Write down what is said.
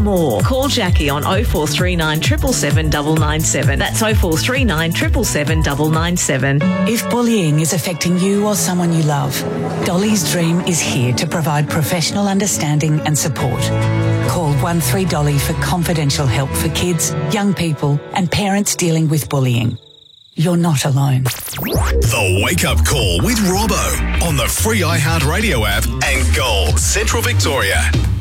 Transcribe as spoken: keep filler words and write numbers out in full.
more. Call Jackie on oh four three nine, seven seven seven, nine nine seven. That's oh four three nine, seven seven seven, nine nine seven. If bullying is affecting you or someone you love, Dolly's Dream is here to provide professional understanding and support. Call one three Dolly for confidential help for kids, young people and parents dealing with bullying. You're not alone. The Wake Up Call with Robbo on the free iHeartRadio app and Gold Central Victoria.